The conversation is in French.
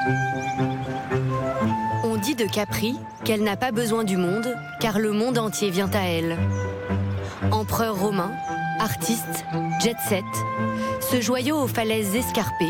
On dit de Capri qu'elle n'a pas besoin du monde, car le monde entier vient à elle. Empereur romain, artiste, jet-set, ce joyau aux falaises escarpées